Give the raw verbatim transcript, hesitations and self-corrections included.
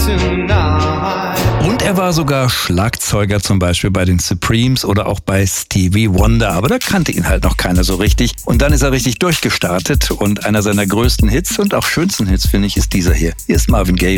Und er war sogar Schlagzeuger, zum Beispiel bei den Supremes oder auch bei Stevie Wonder. Aber da kannte ihn halt noch keiner so richtig. Und dann ist er richtig durchgestartet. Und einer seiner größten Hits und auch schönsten Hits, finde ich, ist dieser hier. Hier ist Marvin Gaye.